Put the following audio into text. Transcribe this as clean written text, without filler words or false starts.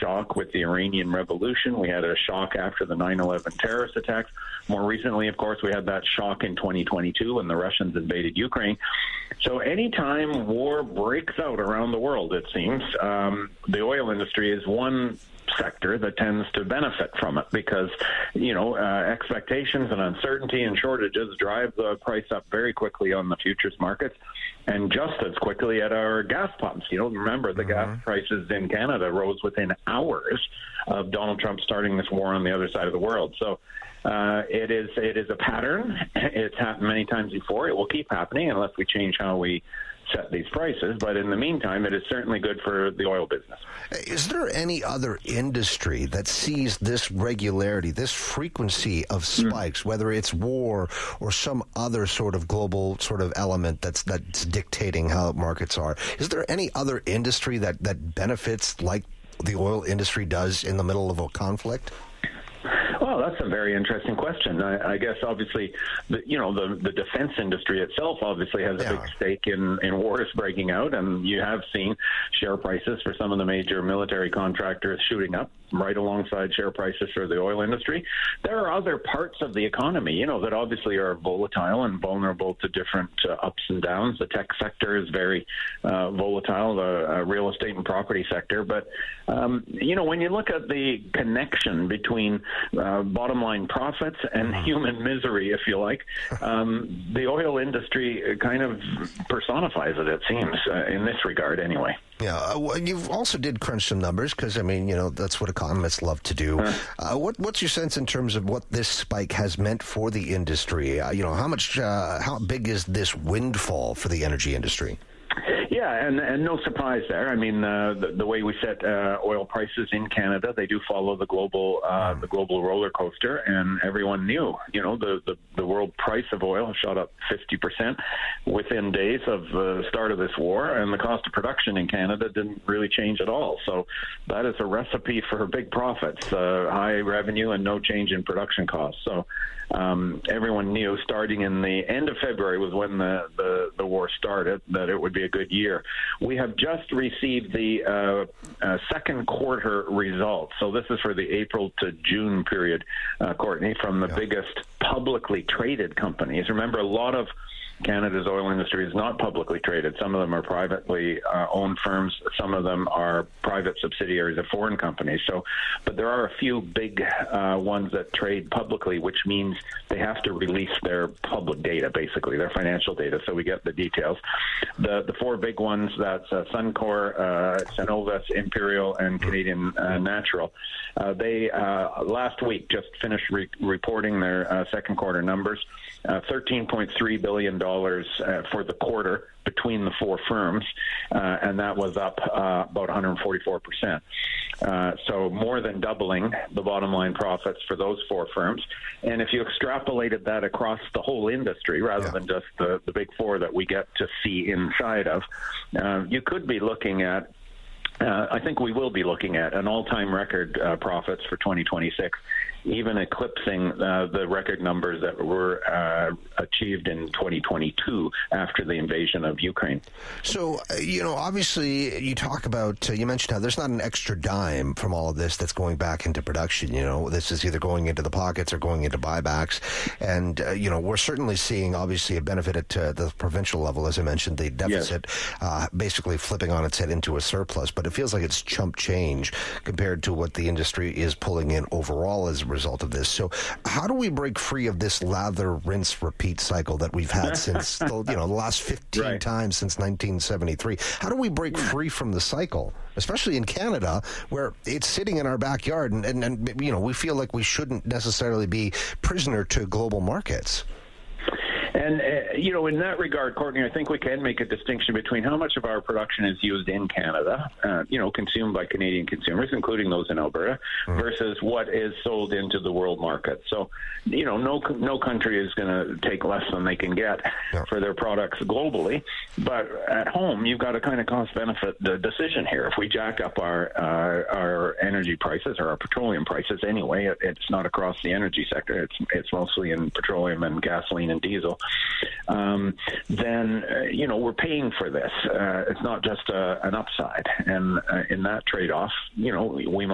shock with the Iranian Revolution. We had a shock after the 9/11 terrorist attacks. More recently, of course, we had that shock in 2022 when the Russians invaded Ukraine. So anytime war breaks out around the world, it seems, the oil industry is one sector that tends to benefit from it because, expectations and uncertainty and shortages drive the price up very quickly on the futures markets and just as quickly at our gas pumps. Remember, the gas prices in Canada rose within hours of Donald Trump starting this war on the other side of the world. So it is a pattern. It's happened many times before. It will keep happening unless we change how we set these prices, but in the meantime, it is certainly good for the oil business. Is there any other industry that sees this regularity, this frequency of spikes, whether it's war or some other sort of global sort of element that's dictating how markets are? Is there any other industry that benefits like the oil industry does in the middle of a conflict? Well, that's a very interesting question. I guess, obviously, the defense industry itself obviously has a big stake in wars breaking out, and you have seen share prices for some of the major military contractors shooting up right alongside share prices for the oil industry. There are other parts of the economy, that obviously are volatile and vulnerable to different ups and downs. The tech sector is very volatile, the real estate and property sector. But, when you look at the connection between bottom line profits and human misery, if you like, the oil industry kind of personifies it seems, in this regard anyway. Yeah, you've also did crunch some numbers because, that's what economists love to do. What's your sense in terms of what this spike has meant for the industry? How big is this windfall for the energy industry? Yeah, and no surprise there. I mean, the way we set oil prices in Canada, they do follow the global roller coaster, and everyone knew, the world price of oil shot up 50% within days of the start of this war, and the cost of production in Canada didn't really change at all. So that is a recipe for big profits, high revenue and no change in production costs. So everyone knew starting in the end of February was when the war started that it would be a good year. We have just received the second quarter results. So this is for the April to June period, Courtney, from the biggest publicly traded companies. Remember, a lot of Canada's oil industry is not publicly traded. Some of them are privately owned firms. Some of them are private subsidiaries of foreign companies. But there are a few big ones that trade publicly, which means they have to release their public data, basically, their financial data, so we get the details. The four big ones, that's Suncor, Cenovus, Imperial, and Canadian Natural. They last week just finished reporting their second quarter numbers. $13.3 billion for the quarter between the four firms, and that was up about 144%. So more than doubling the bottom line profits for those four firms. And if you extrapolated that across the whole industry, rather than just the big four that we get to see inside of, you could be looking at I think we will be looking at an all-time record profits for 2026, even eclipsing the record numbers that were achieved in 2022 after the invasion of Ukraine. So, obviously you talk about, you mentioned how there's not an extra dime from all of this that's going back into production. This is either going into the pockets or going into buybacks. And, we're certainly seeing, obviously, a benefit at the provincial level, as I mentioned, the deficit basically flipping on its head into a surplus. But it feels like it's chump change compared to what the industry is pulling in overall as a result of this. So how do we break free of this lather, rinse, repeat cycle that we've had since the last 15 times since 1973? How do we break free from the cycle, especially in Canada, where it's sitting in our backyard and we feel like we shouldn't necessarily be prisoner to global markets? And, in that regard, Courtney, I think we can make a distinction between how much of our production is used in Canada, consumed by Canadian consumers, including those in Alberta, versus what is sold into the world market. So, no country is going to take less than they can get for their products globally. But at home, you've got a kind of cost-benefit decision here. If we jack up our energy prices, or our petroleum prices anyway, it's not across the energy sector. It's mostly in petroleum and gasoline and diesel. Then we're paying for this. It's not just an upside, and in that trade-off, we